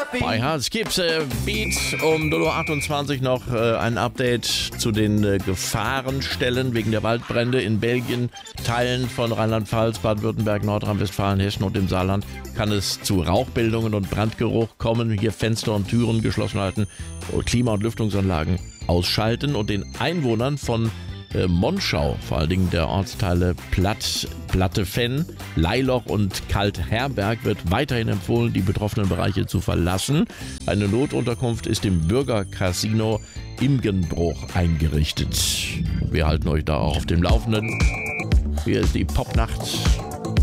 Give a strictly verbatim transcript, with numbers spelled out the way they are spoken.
Bei Hardskips äh, Beat um null Uhr achtundzwanzig noch äh, ein Update zu den äh, Gefahrenstellen wegen der Waldbrände in Belgien, Teilen von Rheinland-Pfalz, Baden-Württemberg, Nordrhein-Westfalen, Hessen und dem Saarland kann es zu Rauchbildungen und Brandgeruch kommen. Hier Fenster und Türen geschlossen halten, Klima- und Lüftungsanlagen ausschalten und den Einwohnern von äh, Monschau, vor allen Dingen der Ortsteile Platt, Plattefenn, Leiloch und Kaltherberg wird weiterhin empfohlen, die betroffenen Bereiche zu verlassen. Eine Notunterkunft ist im Bürgercasino Imgenbruch eingerichtet. Wir halten euch da auch auf dem Laufenden. Hier ist die Popnacht.